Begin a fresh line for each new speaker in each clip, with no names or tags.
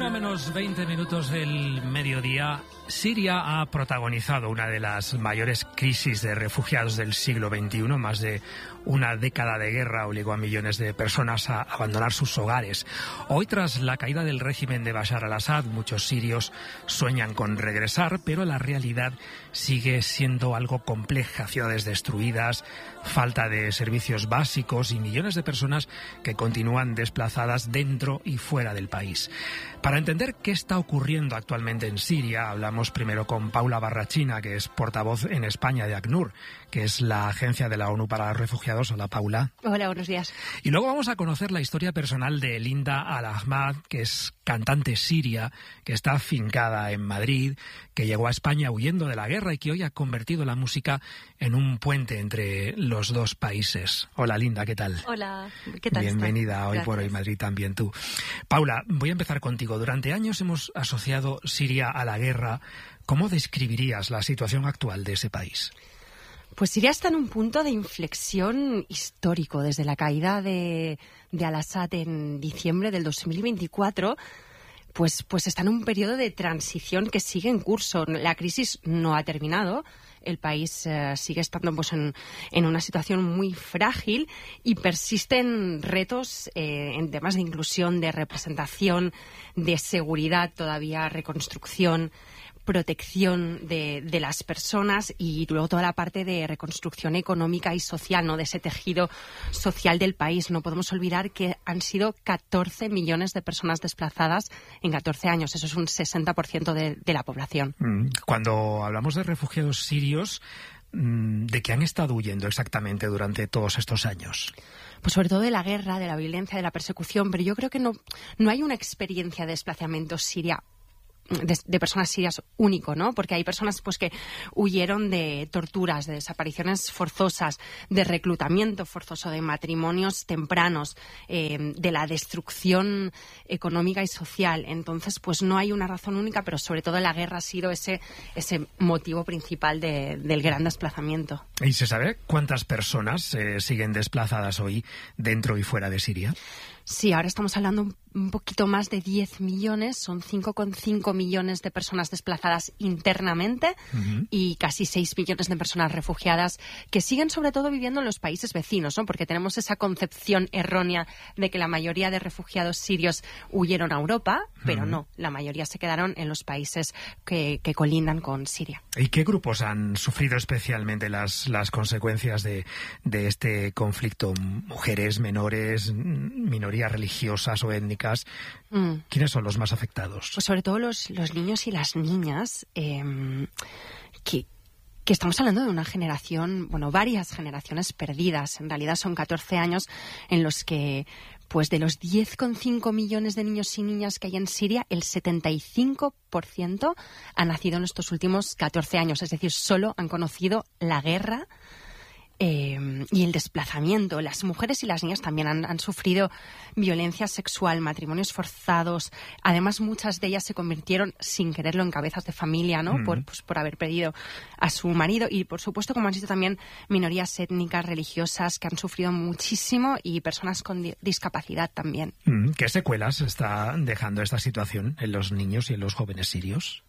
menos 20 minutos del mediodía, Siria ha protagonizado una de las mayores crisis de refugiados del siglo XXI. Más de una década de guerra obligó a millones de personas a abandonar sus hogares. Hoy, tras la caída del régimen de Bashar al-Assad, muchos sirios sueñan con regresar, pero la realidad sigue siendo algo compleja. Ciudades destruidas, falta de servicios básicos y millones de personas que continúan desplazadas dentro y fuera del país. Para entender qué está ocurriendo actualmente en Siria, hablamos primero con Paula Barrachina, que es portavoz en España de ACNUR, que es la agencia de la ONU para los refugiados. Hola, Paula.
Hola, buenos días.
Y luego vamos a conocer la historia personal de Linda Al-Ahmad, que es cantante siria, que está afincada en Madrid, que llegó a España huyendo de la guerra y que hoy ha convertido la música en un puente entre los dos países. Hola, Linda, ¿qué tal?
Hola, ¿qué tal?
Bienvenida a Hoy
Gracias.
por Hoy Madrid también tú. Paula, voy a empezar contigo. Durante años hemos asociado Siria a la guerra. ¿Cómo describirías la situación actual de ese país?
Pues Siria está en un punto de inflexión histórico. Desde la caída de Al-Assad en diciembre del 2024, pues está en un periodo de transición que sigue en curso. La crisis no ha terminado. El país sigue estando en una situación muy frágil y persisten retos en temas de inclusión, de representación, de seguridad, todavía reconstrucción, protección de las personas y luego toda la parte de reconstrucción económica y social, ¿no? De ese tejido social del país. No podemos olvidar que han sido 14 millones de personas desplazadas en 14 años. Eso es un 60% de la población.
Cuando hablamos de refugiados sirios, ¿de qué han estado huyendo exactamente durante todos estos años?
Pues sobre todo de la guerra, de la violencia, de la persecución, pero yo creo que no hay una experiencia de desplazamiento siria de personas sirias único, ¿no? Porque hay personas pues que huyeron de torturas, de desapariciones forzosas, de reclutamiento forzoso, de matrimonios tempranos, de la destrucción económica y social. Entonces, pues no hay una razón única, pero sobre todo la guerra ha sido ese motivo principal del gran desplazamiento.
¿Y se sabe cuántas personas siguen desplazadas hoy dentro y fuera de Siria?
Sí, ahora estamos hablando un poquito más de 10 millones, son 5,5 millones de personas desplazadas internamente y casi 6 millones de personas refugiadas que siguen sobre todo viviendo en los países vecinos, ¿no? Porque tenemos esa concepción errónea de que la mayoría de refugiados sirios huyeron a Europa, pero no, la mayoría se quedaron en los países que colindan con Siria.
¿Y qué grupos han sufrido especialmente las consecuencias de este conflicto? ¿Mujeres, menores, minorías religiosas o étnicas? ¿Quiénes son los más afectados?
Pues sobre todo los niños y las niñas, que estamos hablando de una generación, varias generaciones perdidas. En realidad son 14 años en los que, pues de los 10,5 millones de niños y niñas que hay en Siria, el 75% ha nacido en estos últimos 14 años. Es decir, solo han conocido la guerra y el desplazamiento. Las mujeres y las niñas también han sufrido violencia sexual, matrimonios forzados. Además, muchas de ellas se convirtieron sin quererlo en cabezas de familia, ¿no? Por haber perdido a su marido. Y, por supuesto, como han sido también minorías étnicas, religiosas, que han sufrido muchísimo y personas con discapacidad también.
¿Qué secuelas está dejando esta situación en los niños y en los jóvenes sirios?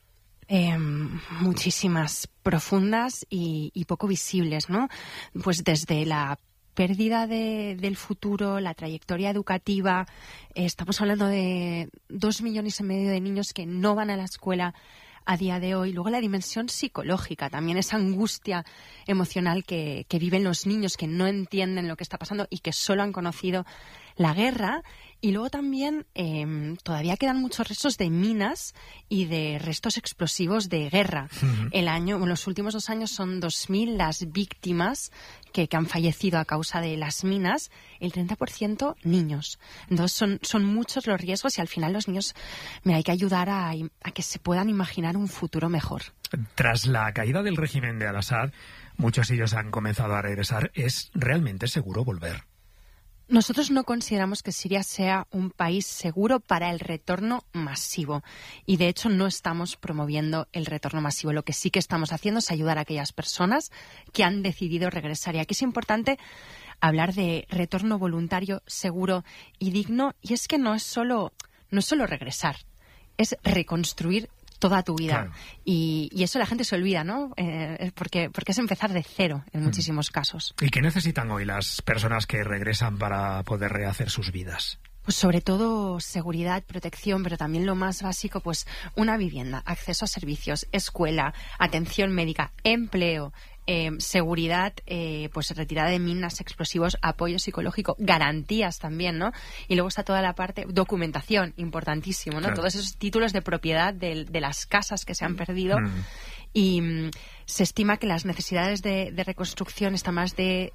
Muchísimas, profundas y poco visibles, ¿no? Pues desde la pérdida del futuro, la trayectoria educativa. Estamos hablando de 2,5 millones de niños que no van a la escuela a día de hoy. Luego la dimensión psicológica, también esa angustia emocional que viven los niños que no entienden lo que está pasando y que solo han conocido la guerra. Y luego también todavía quedan muchos restos de minas y de restos explosivos de guerra. En los últimos 2 años son 2.000 las víctimas que han fallecido a causa de las minas, el 30% niños. Entonces son muchos los riesgos y al final los niños hay que ayudar a que se puedan imaginar un futuro mejor.
Tras la caída del régimen de Al-Assad, muchos sirios han comenzado a regresar. ¿Es realmente seguro volver?
Nosotros no consideramos que Siria sea un país seguro para el retorno masivo y, de hecho, no estamos promoviendo el retorno masivo. Lo que sí que estamos haciendo es ayudar a aquellas personas que han decidido regresar. Y aquí es importante hablar de retorno voluntario, seguro y digno. Y es que no es solo regresar. es reconstruir toda tu vida.
Claro.
Y eso la gente se olvida, ¿no? Porque es empezar de cero en muchísimos casos.
¿Y qué necesitan hoy las personas que regresan para poder rehacer sus vidas?
Pues sobre todo seguridad, protección, pero también lo más básico, pues una vivienda, acceso a servicios, escuela, atención médica, empleo, seguridad, pues retirada de minas, explosivos, apoyo psicológico, garantías también, ¿no? Y luego está toda la parte, documentación, importantísimo, ¿no?
Claro.
Todos esos títulos de propiedad de las casas que se han perdido. Y se estima que las necesidades de reconstrucción están más de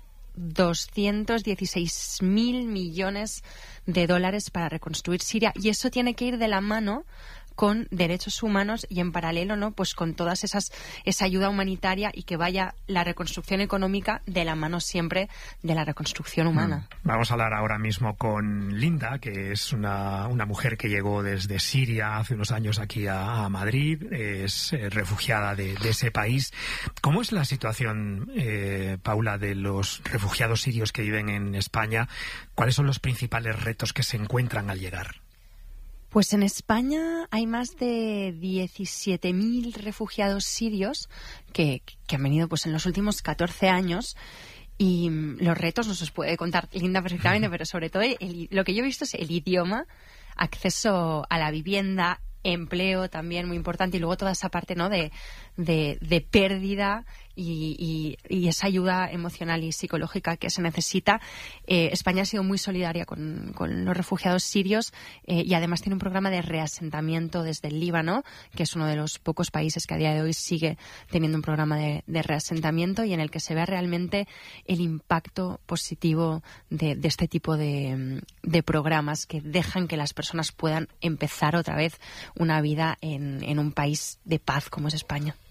216.000 millones de dólares para reconstruir Siria, y eso tiene que ir de la mano con derechos humanos y en paralelo, ¿no? Pues con todas esa ayuda humanitaria, y que vaya la reconstrucción económica de la mano siempre de la reconstrucción humana.
Vamos a hablar ahora mismo con Linda, que es una mujer que llegó desde Siria hace unos años aquí a Madrid, es refugiada de ese país. ¿Cómo es la situación, Paula, de los refugiados sirios que viven en España? ¿Cuáles son los principales retos que se encuentran al llegar?
Pues en España hay más de 17.000 refugiados sirios que han venido pues en los últimos 14 años, y los retos nos los puede contar Linda perfectamente, pero sobre todo lo que yo he visto es el idioma, acceso a la vivienda, empleo también muy importante, y luego toda esa parte, ¿no? de pérdida y esa ayuda emocional y psicológica que se necesita. España ha sido muy solidaria con los refugiados sirios, y además tiene un programa de reasentamiento desde el Líbano, que es uno de los pocos países que a día de hoy sigue teniendo un programa de reasentamiento, y en el que se ve realmente el impacto positivo de este tipo de programas que dejan que las personas puedan empezar otra vez una vida en un país de paz como es España.